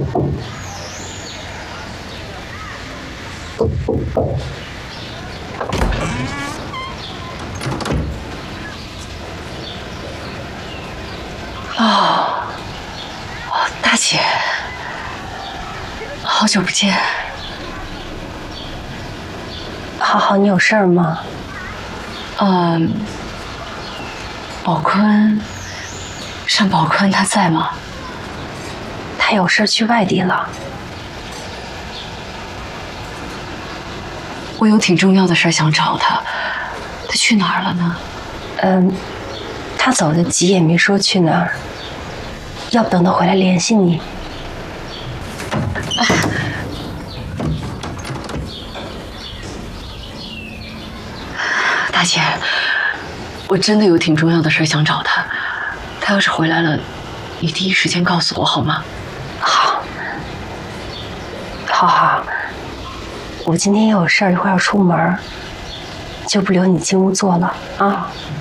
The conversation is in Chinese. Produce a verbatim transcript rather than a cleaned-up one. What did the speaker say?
哦，大姐，好久不见。 好好，你有事儿吗？ 嗯，宝坤，单宝坤他在吗？ 他有事去外地了。 我有挺重要的事想找他，他去哪儿了呢？ 嗯，他走得急，也没说去哪儿。要不等他回来联系你。 大姐，我真的有挺重要的事想找他。他要是回来了，你第一时间告诉我好吗？ 好，好好。我今天也有事儿，一会儿要出门，就不留你进屋坐了啊。